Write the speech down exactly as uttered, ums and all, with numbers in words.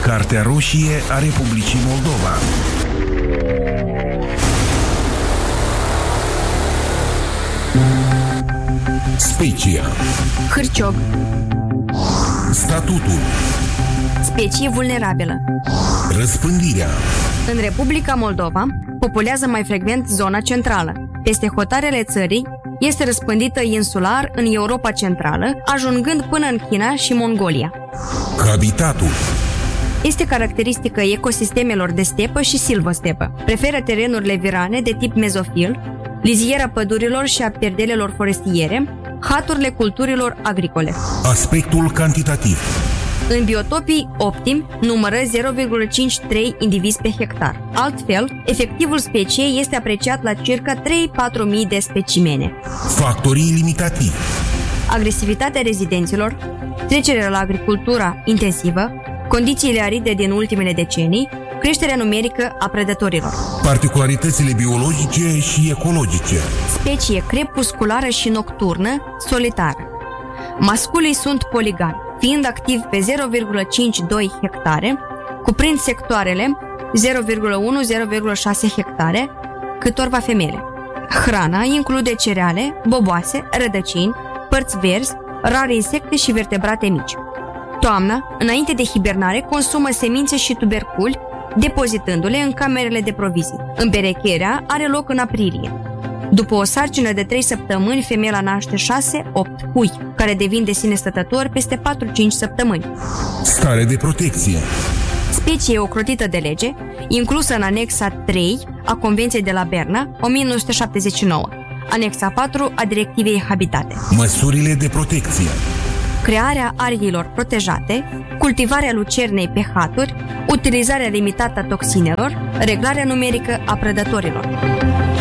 Cartea roșie a Republicii Moldova. Specia. Hârciog. Statutul. Specie vulnerabilă. Răspândirea. În Republica Moldova populează mai frecvent zona centrală. Peste hotarele țării este răspândită insular în Europa Centrală, ajungând până în China și Mongolia. Habitatul. Este caracteristică ecosistemelor de stepă și silvostepă. Preferă terenurile virane de tip mezofil, liziera pădurilor și a perdelelor forestiere, haturile culturilor agricole. Aspectul cantitativ. În biotopii optimi numără zero virgulă cincizeci și trei indivizi pe hectar. Altfel, efectivul speciei este apreciat la circa trei patru mii de specimene. Factorii limitativi. Agresivitatea rezidenților, trecerea la agricultura intensivă, condițiile aride din ultimele decenii, creșterea numerică a predatorilor. Particularitățile biologice și ecologice. Specie crepusculară și nocturnă, solitară. Masculii sunt poligami, fiind activi pe zero virgulă cincizeci și doi hectare, cuprind sectoarele zero virgulă unu - zero virgulă șase hectare, câtorva femele. Hrana include cereale, boboase, rădăcini, părți verzi, rare insecte și vertebrate mici. Toamna, înainte de hibernare, consumă semințe și tuberculi, depozitându-le în camerele de provizii. Împerecherea are loc în aprilie. După o sarcină de trei săptămâni, femeia naște șase opt pui, care devin de sine stătători peste patru cinci săptămâni. Stare de protecție. Specie ocrotită de lege, inclusă în anexa trei a Convenției de la Berna, o mie nouă sute șaptezeci și nouă, anexa patru a Directivei Habitate. Măsurile de protecție. Crearea ariilor protejate, cultivarea lucernei pe haturi, utilizarea limitată a toxinelor, reglarea numerică a predatorilor.